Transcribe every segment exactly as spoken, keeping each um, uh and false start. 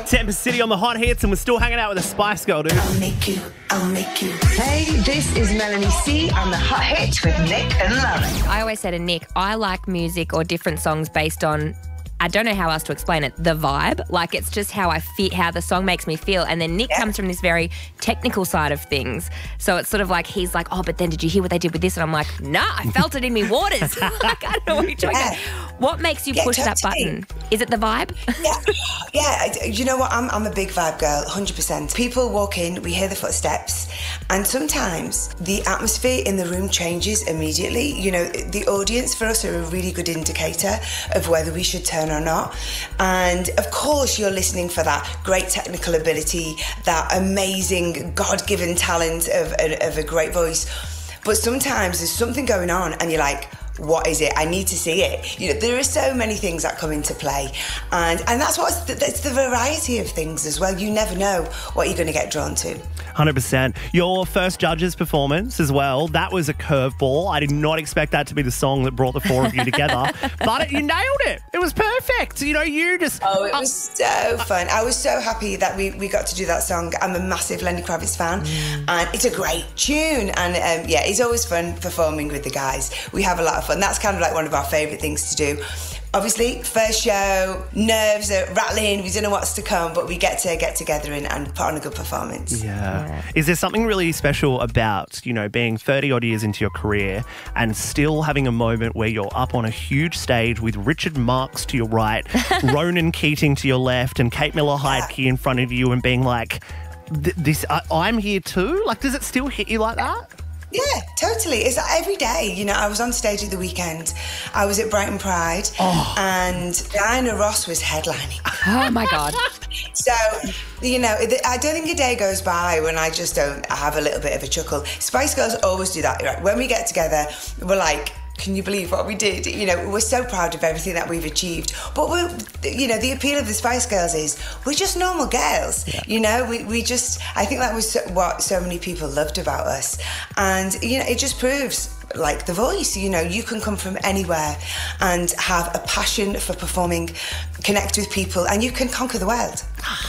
Tampa City on the hot hits, and we're still hanging out with a Spice Girl, dude. I'll make you, I'll make you. Hey, this is Melanie C on the Hot Hit with Nick and Lauren. I always say to Nick, I like music or different songs based on, I don't know how else to explain it, the vibe. Like, it's just how I feel, how the song makes me feel. And then Nick yeah. comes from this very technical side of things. So it's sort of like, he's like, oh, but then did you hear what they did with this? And I'm like, nah, I felt it in me waters. Like, I don't know what you're talking yeah. about. What makes you yeah, push totally. that button? Is it the vibe? Yeah, yeah. You know what? I'm, I'm a big vibe girl, one hundred percent. People walk in, we hear the footsteps, and sometimes the atmosphere in the room changes immediately. You know, the audience for us are a really good indicator of whether we should turn or not. And of course, you're listening for that great technical ability, that amazing God-given talent of, of a great voice. But sometimes there's something going on, and you're like, what is it? I need to see it. You know, there are so many things that come into play, and and that's what it's the, it's the variety of things as well. You never know what you're going to get drawn to. one hundred percent. Your first judges performance as well, that was a curveball. I did not expect that to be the song that brought the four of you together, but it, you nailed it. It was perfect. You know, you just... Oh, it was so fun. I was so happy that we, we got to do that song. I'm a massive Lenny Kravitz fan, mm. and it's a great tune. And um, yeah, it's always fun performing with the guys. We have a lot of fun. That's kind of like one of our favourite things to do. Obviously, first show, nerves are rattling, we don't know what's to come, but we get to get together and, and put on a good performance. Yeah. yeah. Is there something really special about, you know, being thirty odd years into your career and still having a moment where you're up on a huge stage with Richard Marx to your right, Ronan Keating to your left, and Kate Miller-Heidke yeah. in front of you, and being like, this, I, I'm here too? Like, does it still hit you like that? Yeah, totally. It's like every day. You know, I was on stage at the weekend. I was at Brighton Pride, oh. and Diana Ross was headlining. Oh, my God. So, you know, I don't think a day goes by when I just don't have a little bit of a chuckle. Spice Girls always do that. Right? When we get together, we're like, can you believe what we did? You know, we're so proud of everything that we've achieved. But, we're, you know, the appeal of the Spice Girls is we're just normal girls. Yeah. You know, we, we just, I think that was so, what so many people loved about us. And, you know, it just proves, like The Voice, you know, you can come from anywhere and have a passion for performing, connect with people, and you can conquer the world.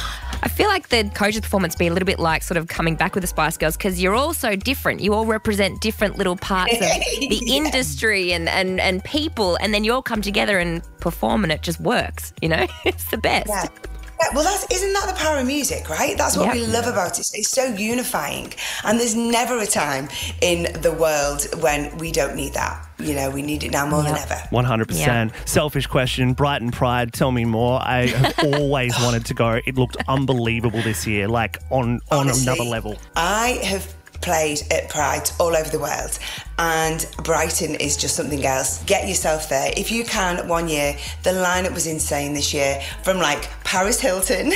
I feel like the Coach's performance be a little bit like sort of coming back with the Spice Girls, because you're all so different. You all represent different little parts of the yeah. industry and, and, and people, and then you all come together and perform, and it just works, you know? It's the best. Yeah. Yeah, well, that's, isn't that the power of music, right? That's what yep. we love about it. It's so unifying. And there's never a time in the world when we don't need that. You know, we need it now more yep. than ever. one hundred percent. Yep. Selfish question, Brighton Pride, tell me more. I have always wanted to go. It looked unbelievable this year, like on, on Honestly, another level. I have played at Pride all over the world, and Brighton is just something else. Get yourself there. If you can, one year, the lineup was insane this year, from like Paris Hilton,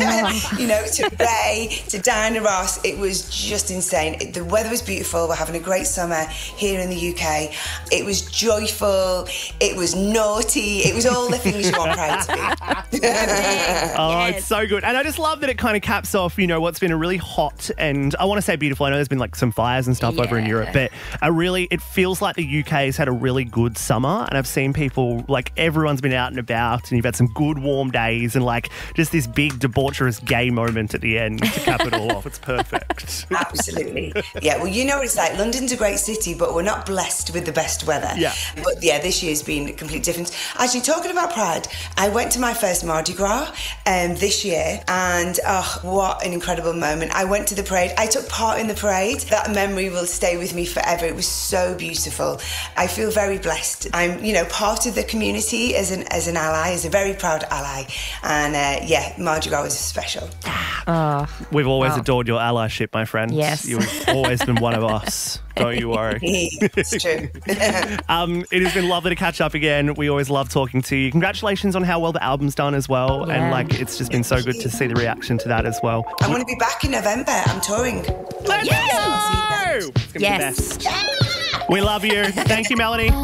you know, to Ray, to Diana Ross. It was just insane. It, the weather was beautiful. We're having a great summer here in the U K. It was joyful. It was naughty. It was all the things you want Pride to be. Oh, yes. It's so good. And I just love that it kind of caps off, you know, what's been a really hot and, I want to say beautiful, I know there's been like some fires and stuff yeah. over in Europe, but a really, it feels like the U K has had a really good summer, and I've seen people, like everyone's been out and about, and you've had some good warm days, and like just this big debaucherous gay moment at the end to cap it all off. It's perfect. Absolutely. Yeah, well, you know what it's like. London's a great city, but we're not blessed with the best weather. Yeah. But yeah, this year's been a complete difference. Actually, talking about Pride, I went to my first Mardi Gras um, this year, and oh, what an incredible moment. I went to the parade. I took part in the parade. That memory will stay with me forever. It was so beautiful. I feel very blessed. I'm, you know, part of the community as an as an ally, as a very proud ally. And uh, yeah, Mardi Gras was special. Oh, We've always wow. adored your allyship, my friend. Yes. You've always been one of us. Don't you worry. It's true. um, it has been lovely to catch up again. We always love talking to you. Congratulations on how well the album's done as well. Yeah. And like, it's just been so good to see the reaction to that as well. I'm going to be back in November. I'm touring. Let's yes. go! It's going to yes. be the best. We love you. Thank you, Melanie.